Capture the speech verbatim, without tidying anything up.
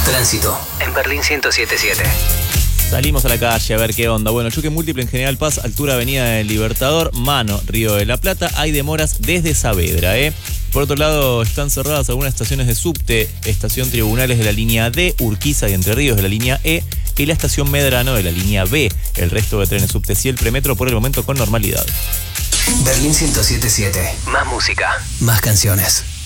Tránsito en Berlín ciento siete punto siete. Salimos a la calle a ver qué onda. Bueno, choque múltiple en General Paz, altura Avenida del Libertador, mano Río de la Plata. Hay demoras desde Saavedra, ¿eh? Por otro lado, están cerradas algunas estaciones de subte, estación Tribunales de la línea D, Urquiza y Entre Ríos de la línea E y la estación Medrano de la línea B. El resto de trenes subte y el premetro por el momento con normalidad. Berlín ciento siete punto siete. Más música, más canciones.